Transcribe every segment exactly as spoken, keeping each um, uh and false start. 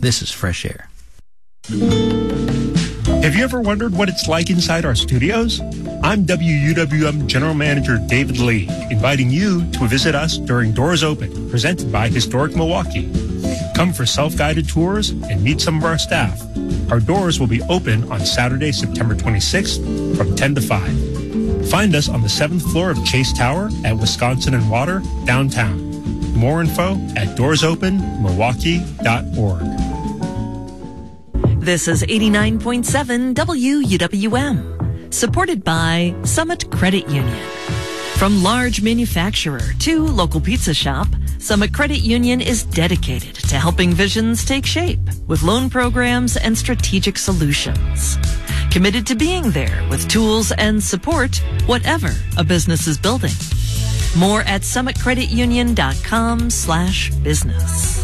This is Fresh Air. Have you ever wondered what it's like inside our studios? I'm W U W M General Manager David Lee, inviting you to visit us during Doors Open, presented by Historic Milwaukee. Come for self-guided tours and meet some of our staff. Our doors will be open on Saturday, September twenty-sixth from ten to five. Find us on the seventh floor of Chase Tower at Wisconsin and Water, downtown. More info at doors open milwaukee dot org. This is eighty-nine point seven W U W M, supported by Summit Credit Union. From large manufacturer to local pizza shop, Summit Credit Union is dedicated to helping visions take shape with loan programs and strategic solutions. Committed to being there with tools and support, whatever a business is building. More at summit credit union dot com slash business.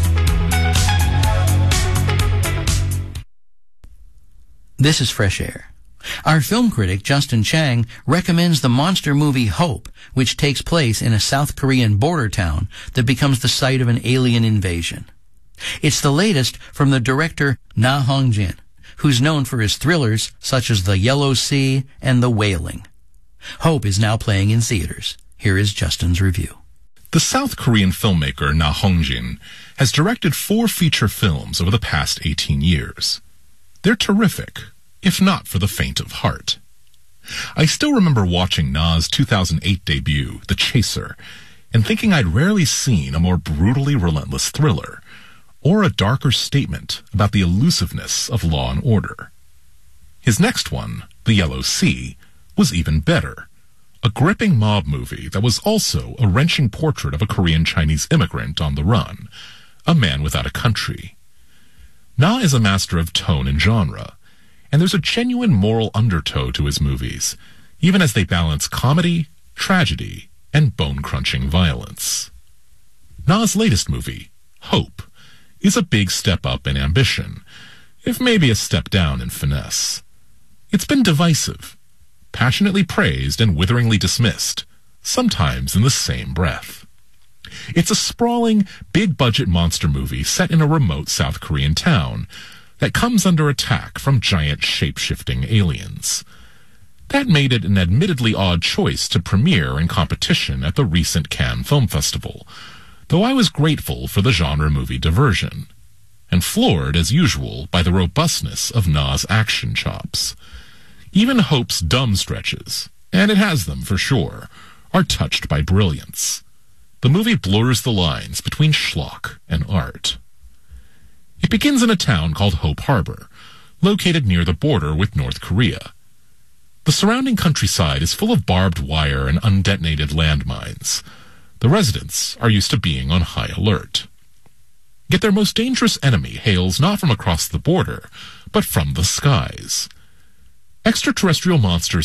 This is Fresh Air. Our film critic, Justin Chang, recommends the monster movie Hope, which takes place in a South Korean border town that becomes the site of an alien invasion. It's the latest from the director Na Hong-jin, who's known for his thrillers such as The Yellow Sea and The Wailing. Hope is now playing in theaters. Here is Justin's review. The South Korean filmmaker Na Hong-jin has directed four feature films over the past eighteen years. They're terrific, if not for the faint of heart. I still remember watching Na's two thousand eight debut, The Chaser, and thinking I'd rarely seen a more brutally relentless thriller, or a darker statement about the elusiveness of law and order. His next one, The Yellow Sea, was even better. A gripping mob movie that was also a wrenching portrait of a Korean Chinese immigrant on the run, a man without a country. Na is a master of tone and genre, and there's a genuine moral undertow to his movies, even as they balance comedy, tragedy, and bone-crunching violence. Na's latest movie, Hope, is a big step up in ambition, if maybe a step down in finesse. It's been divisive, passionately praised and witheringly dismissed, sometimes in the same breath. It's a sprawling, big-budget monster movie set in a remote South Korean town that comes under attack from giant shape-shifting aliens. That made it an admittedly odd choice to premiere in competition at the recent Cannes Film Festival, though I was grateful for the genre movie diversion, and floored, as usual, by the robustness of Na's action chops. Even Hope's dumb stretches, and it has them for sure, are touched by brilliance. The movie blurs the lines between schlock and art. It begins in a town called Hope Harbor, located near the border with North Korea. The surrounding countryside is full of barbed wire and undetonated landmines. The residents are used to being on high alert. Yet their most dangerous enemy hails not from across the border, but from the skies. Extraterrestrial monsters